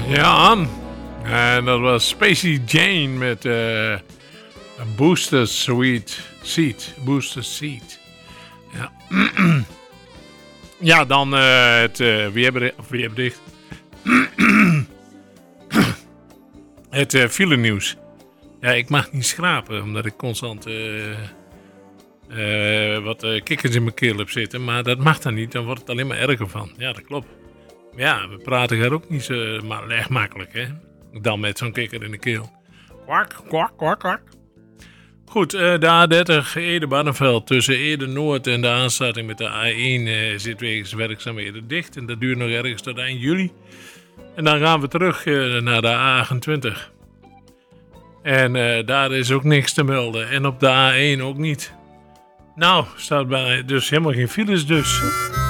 Ja, en dat was Spacey Jane met Booster Sweet Seat. Booster Seat. Ja, ja dan het weerbericht. Het file nieuws. Ja, ik mag niet schrapen, omdat ik constant wat kikkers in mijn keel heb zitten. Maar dat mag dan niet, dan wordt het alleen maar erger van. Ja, dat klopt. Maar ja, we praten er ook niet zo echt makkelijk, hè. Dan met zo'n kikker in de keel. Kwak, kwak, kwak, kwak. Goed, de A30 Ede-Barneveld tussen Ede-Noord en de aansluiting met de A1 zit wegens werkzaamheden dicht. En dat duurt nog ergens tot eind juli. En dan gaan we terug naar de A28. En daar is ook niks te melden. En op de A1 ook niet. Nou, staat bij dus helemaal geen files dus.